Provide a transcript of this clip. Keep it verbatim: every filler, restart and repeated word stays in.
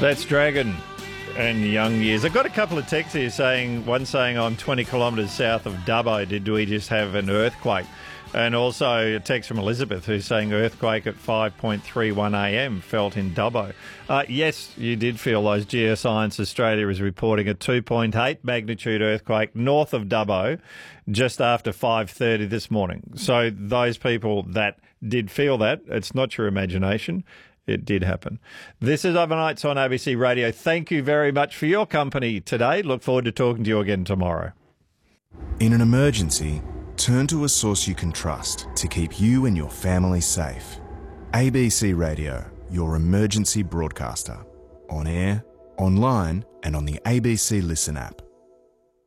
That's Dragon and Young Years. I've got a couple of texts here saying, one saying I'm twenty kilometres south of Dubbo. Did we just have an earthquake? And also a text from Elizabeth who's saying earthquake at five point three one a m felt in Dubbo. Uh, yes, you did feel those. Geoscience Australia is reporting a two point eight magnitude earthquake north of Dubbo just after five thirty this morning. So those people that did feel that, it's not your imagination. It did happen. This is Overnights on A B C Radio. Thank you very much for your company today. Look forward to talking to you again tomorrow. In an emergency, turn to a source you can trust to keep you and your family safe. A B C Radio, your emergency broadcaster. On air, online and on the A B C Listen app.